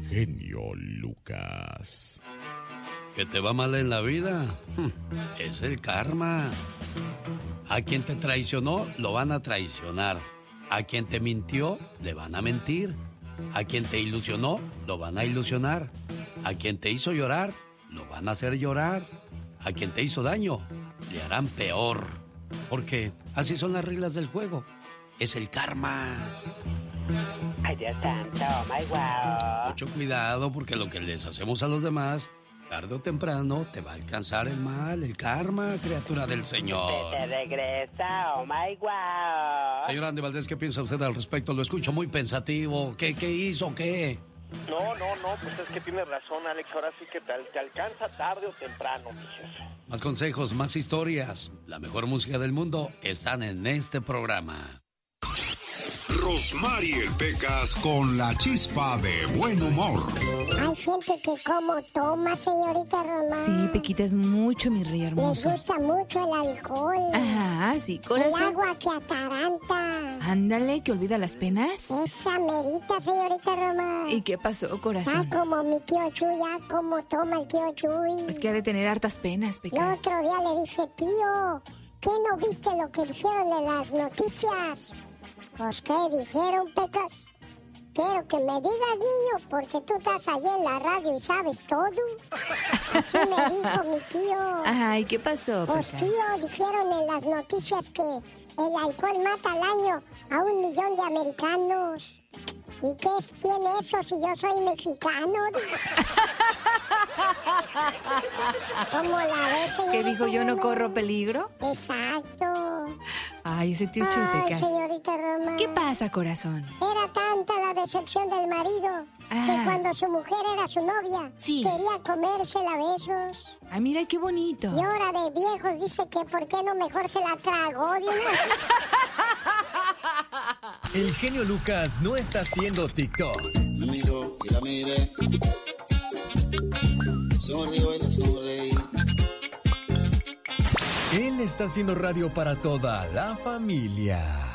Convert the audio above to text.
genio Lucas. ¿Que te va mal en la vida? Es el karma. A quien te traicionó, lo van a traicionar. A quien te mintió, le van a mentir. A quien te ilusionó, lo van a ilusionar. A quien te hizo llorar, lo van a hacer llorar. A quien te hizo daño, le harán peor. Porque así son las reglas del juego. Es el karma. Ay, Dios santo, my wow. Mucho cuidado, porque lo que les hacemos a los demás, tarde o temprano te va a alcanzar el mal, el karma, criatura del Señor. Te regresa, oh my wow. Señor Andy Valdés, ¿qué piensa usted al respecto? Lo escucho muy pensativo. ¿Qué hizo? ¿Qué? No, pues es que tiene razón, Alex. Ahora sí que te alcanza tarde o temprano, mi jefe. Más consejos, más historias. La mejor música del mundo están en este programa. Rosmarie Pecas con la chispa de buen humor. Hay gente que como toma, señorita Román. Sí, Pequita, es mucho, mi rey hermoso. Les gusta mucho el alcohol. Ajá, sí, corazón. El agua que ataranta. Ándale, que olvida las penas. Esa merita, señorita Román. ¿Y qué pasó, corazón? Como mi tío Chuy, como toma el tío Chuy. Es que ha de tener hartas penas, Pecas. El otro día le dije, tío, ¿qué no viste lo que dijeron en las noticias? Pues, ¿qué dijeron, Pecas? Quiero que me digas, niño, porque tú estás allí en la radio y sabes todo. Así me dijo mi tío. Ajá, ¿y qué pasó, Pues, Pecas? tío, dijeron en las noticias que el alcohol mata al año a 1 millón de americanos. ¿Y qué tiene eso si yo soy mexicano? ¿Cómo la ves, señorita? ¿Qué dijo, yo no corro peligro? Exacto. Ay, ese tío Chuy, Ay, Pecas. señorita Roma. ¿Qué pasa, corazón? Era tanta la decepción del marido que cuando su mujer era su novia, quería comérsela a besos. Ay, mira, qué bonito. Y ahora de viejos dice que por qué no mejor se la tragó de una. El genio Lucas no está haciendo TikTok. Me miró y la miré. Sonrió y la sonreí. Él está haciendo radio para toda la familia.